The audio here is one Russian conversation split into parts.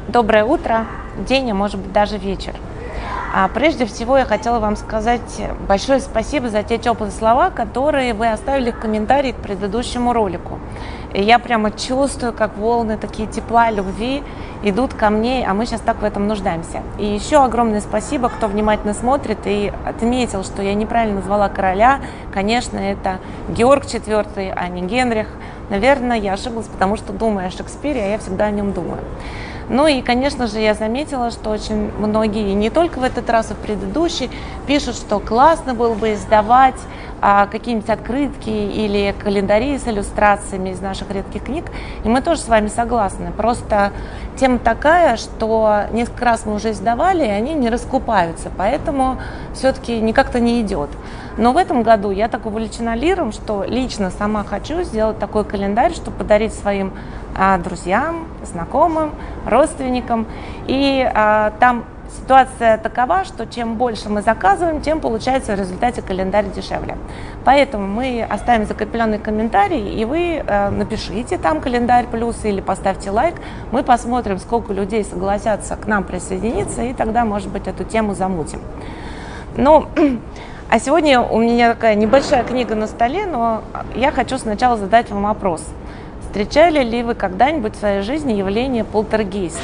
Доброе утро, день, а может быть даже вечер. Прежде всего я хотела вам сказать большое спасибо за те теплые слова, которые вы оставили в комментарии к предыдущему ролику. И я прямо чувствую, как волны такие тепла, любви идут ко мне, а мы сейчас так в этом нуждаемся. И еще огромное спасибо, кто внимательно смотрит и отметил, что я неправильно назвала короля. Конечно, это Георг IV, а не Генрих. Наверное, я ошиблась, потому что думаю о Шекспире, а я всегда о нем думаю. Ну и, конечно же, я заметила, что очень многие, не только в этот раз, и в предыдущий, пишут, что классно было бы издавать какие-нибудь открытки или календари с иллюстрациями из наших редких книг. И мы тоже с вами согласны. Просто тема такая, что несколько раз мы уже издавали, и они не раскупаются. Поэтому все-таки никак-то не идет. Но в этом году я так увлечена лиром, что лично сама хочу сделать такой календарь, чтобы подарить своим друзьям, знакомым, родственникам. И там ситуация такова, что чем больше мы заказываем, тем получается в результате календарь дешевле. Поэтому мы оставим закрепленный комментарий, и вы напишите там календарь плюс или поставьте лайк. Мы посмотрим, сколько людей согласятся к нам присоединиться, и тогда, может быть, эту тему замутим. Ну, а сегодня у меня такая небольшая книга на столе, но я хочу сначала задать вам вопрос. Встречали ли вы когда-нибудь в своей жизни явление полтергейст?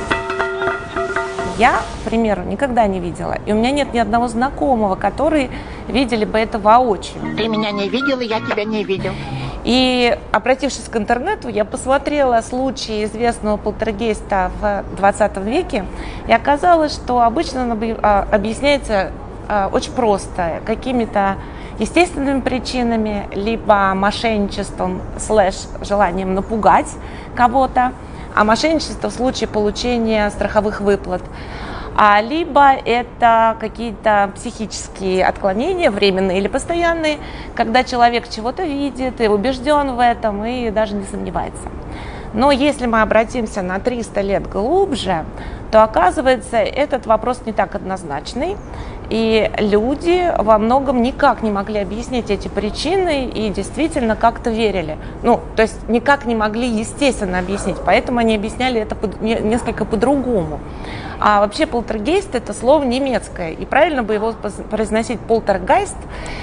Я, к примеру, никогда не видела. И у меня нет ни одного знакомого, которые видели бы это воочию. Ты меня не видел, и я тебя не видел. И, обратившись к интернету, я посмотрела случаи известного полтергейста в 20 веке, и оказалось, что обычно он объясняется очень просто, какими-то естественными причинами, либо мошенничеством / желанием напугать кого-то, а мошенничество в случае получения страховых выплат, либо это какие-то психические отклонения, временные или постоянные, когда человек чего-то видит и убежден в этом и даже не сомневается. Но если мы обратимся на 300 лет глубже, то оказывается, этот вопрос не так однозначный. И люди во многом никак не могли объяснить эти причины и действительно как-то верили. Ну, то есть никак не могли естественно объяснить, поэтому они объясняли это несколько по-другому. А вообще полтергейст – это слово немецкое, и правильно бы его произносить полтергайст,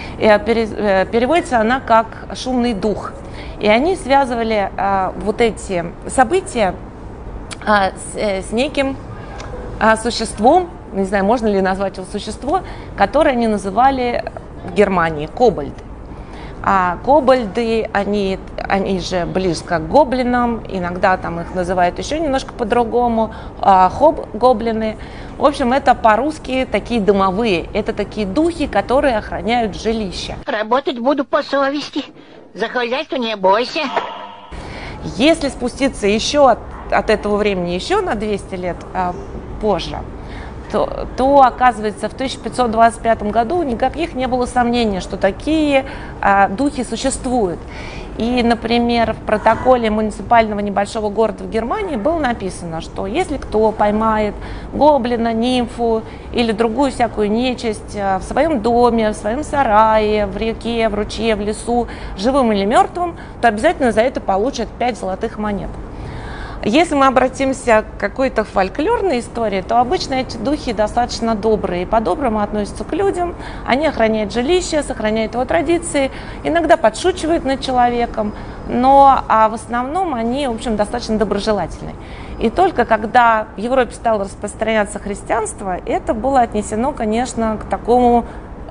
переводится она как «шумный дух». И они связывали вот эти события с неким существом, не знаю, можно ли назвать его существо, которое они называли в Германии кобальды. А кобальды, они же близко к гоблинам, иногда там их называют еще немножко по-другому, хоб-гоблины. В общем, это по-русски такие домовые, это такие духи, которые охраняют жилища. Работать буду по совести, за хозяйство не бойся. Если спуститься еще от этого времени еще на 200 лет позже, то оказывается, в 1525 году никаких не было сомнений, что такие духи существуют. И, например, в протоколе муниципального небольшого города в Германии было написано, что если кто поймает гоблина, нимфу или другую всякую нечисть в своем доме, в своем сарае, в реке, в ручье, в лесу, живым или мертвым, то обязательно за это получат 5 золотых монет. Если мы обратимся к какой-то фольклорной истории, то обычно эти духи достаточно добрые и по-доброму относятся к людям. Они охраняют жилище, сохраняют его традиции, иногда подшучивают над человеком, но в основном они, в общем, достаточно доброжелательны. И только когда в Европе стало распространяться христианство, это было отнесено, конечно, к такому,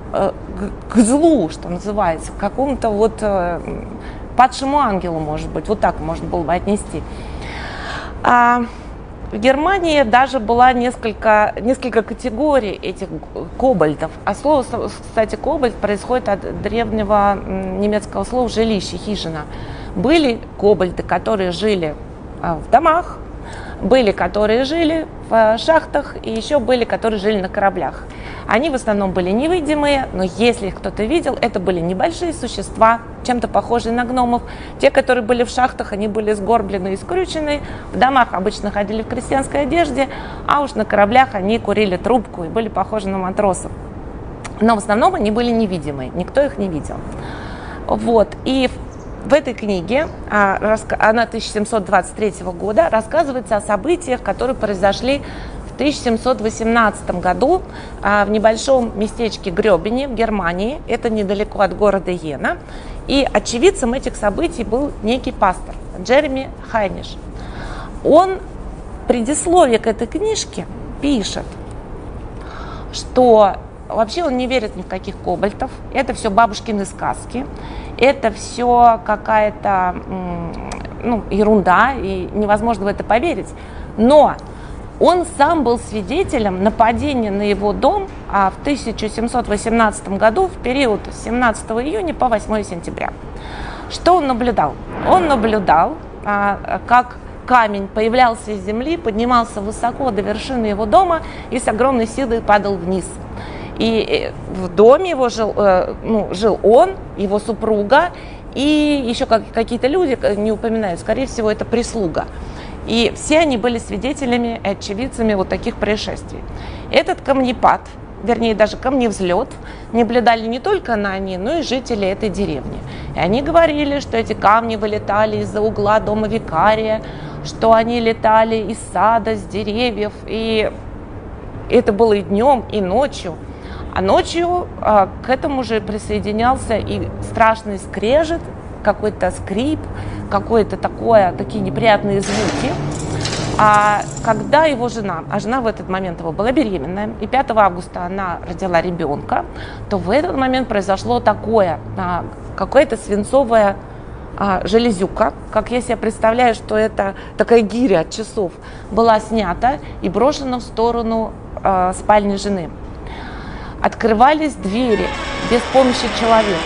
к злу, что называется, к какому-то вот падшему ангелу, может быть, вот так можно было бы отнести. В Германии даже была несколько категорий этих кобальдов. А слово, кстати, кобальд происходит от древнего немецкого слова «жилище», «хижина». Были кобальды, которые жили в домах, были, которые жили в шахтах, и еще были, которые жили на кораблях. Они в основном были невидимые, но если их кто-то видел, это были небольшие существа, чем-то похожие на гномов. Те, которые были в шахтах, они были сгорблены и скрючены. В домах обычно ходили в крестьянской одежде, а уж на кораблях они курили трубку и были похожи на матросов. Но в основном они были невидимые, никто их не видел. Вот. И В этой книге, она 1723 года, рассказывается о событиях, которые произошли в 1718 году в небольшом местечке Грёбене в Германии. Это недалеко от города Йена. И очевидцем этих событий был некий пастор Джереми Хайниш. Он в предисловии к этой книжке пишет, что вообще он не верит ни в каких кобальтов, это все бабушкины сказки, это все какая-то ерунда, и невозможно в это поверить. Но он сам был свидетелем нападения на его дом в 1718 году в период с 17 июня по 8 сентября. Что он наблюдал? Он наблюдал, как камень появлялся из земли, поднимался высоко до вершины его дома и с огромной силой падал вниз. И в доме его жил он, его супруга и еще какие-то люди, не упоминаю, скорее всего, это прислуга. И все они были свидетелями и очевидцами вот таких происшествий. Этот камнепад, вернее даже камневзлет, наблюдали не только они, но и жители этой деревни. И они говорили, что эти камни вылетали из-за угла дома викария, что они летали из сада, с деревьев. И это было и днем, и ночью. А ночью к этому же присоединялся и страшный скрежет, какой-то скрип, такие неприятные звуки. А когда его жена, жена в этот момент его была беременная, и 5 августа она родила ребенка, то в этот момент произошло такое, какая-то свинцовая железюка, как я себе представляю, что это такая гиря от часов, была снята и брошена в сторону спальни жены. Открывались двери без помощи человека.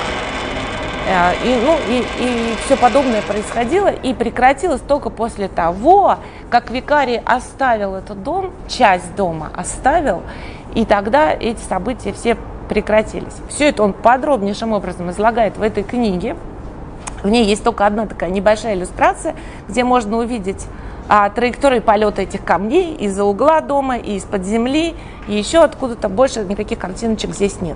И все подобное происходило и прекратилось только после того, как викарий оставил этот дом, часть дома оставил, и тогда эти события все прекратились. Все это он подробнейшим образом излагает в этой книге. В ней есть только одна такая небольшая иллюстрация, где можно увидеть траекторию полета этих камней из-за угла дома и из-под земли, и еще откуда-то. Больше никаких картиночек здесь нет.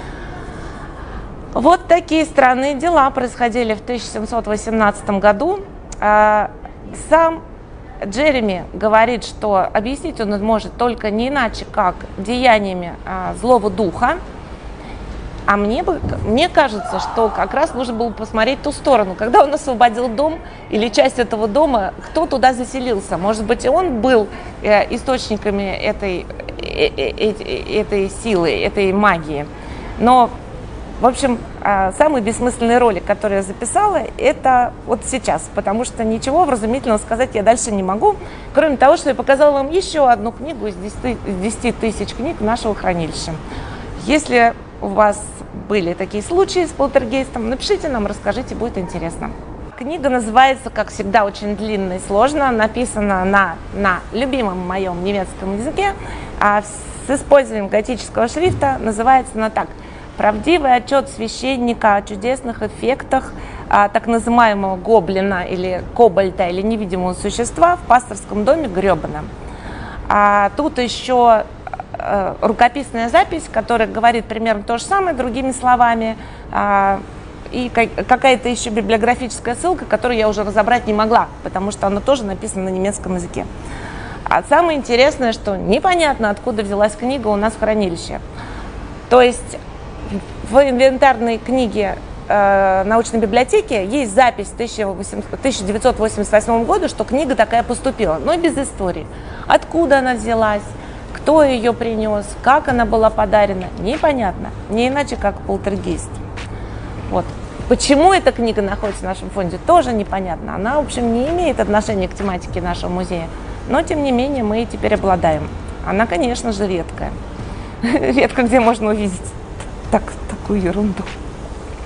Вот такие странные дела происходили в 1718 году. Сам Джереми говорит, что объяснить он может только не иначе, как деяниями злого духа. А мне кажется, что как раз нужно было посмотреть ту сторону. Когда он освободил дом или часть этого дома, кто туда заселился? Может быть, и он был источниками этой силы, этой магии. Но, в общем, самый бессмысленный ролик, который я записала, это вот сейчас, потому что ничего вразумительного сказать я дальше не могу, кроме того, что я показала вам еще одну книгу из 10 тысяч книг нашего хранилища. Если у вас были такие случаи с полтергейстом, напишите нам, расскажите, будет интересно. Книга называется, как всегда, очень длинно и сложно, написана на любимом моем немецком языке, с использованием готического шрифта. Называется она так: «Правдивый отчет священника о чудесных эффектах так называемого гоблина или кобальта или невидимого существа в пасторском доме Грёбена». Тут еще рукописная запись, которая говорит примерно то же самое, другими словами, и какая-то еще библиографическая ссылка, которую я уже разобрать не могла, потому что она тоже написана на немецком языке. А самое интересное, что непонятно, откуда взялась книга у нас в хранилище. То есть в инвентарной книге научной библиотеки есть запись 1988 года, что книга такая поступила, но без истории. Откуда она взялась, кто ее принес, как она была подарена, непонятно. Не иначе, как полтергейст. Вот. Почему эта книга находится в нашем фонде, тоже непонятно. Она, в общем, не имеет отношения к тематике нашего музея. Но, тем не менее, мы теперь обладаем. Она, конечно же, редкая. Редко где можно увидеть такую ерунду.